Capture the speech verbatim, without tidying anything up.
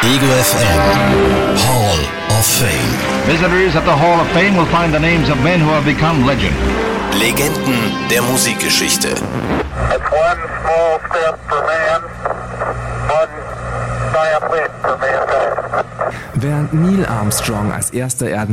Ego F M Hall of Fame. Visitors at the Hall of Fame will find the names of men who have become legend. Legenden der Musikgeschichte. It's one small step for man, one giant leap for mankind. Während Neil Armstrong als erster Erden